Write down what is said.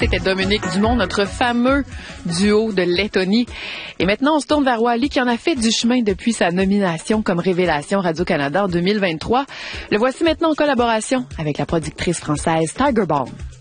c'était Dominique Dumont, notre fameux duo de Lettonie. Et maintenant, on se tourne vers Wally qui en a fait du chemin depuis sa nomination comme révélation Radio-Canada en 2023. Le voici maintenant en collaboration avec la productrice française Tiger Balm.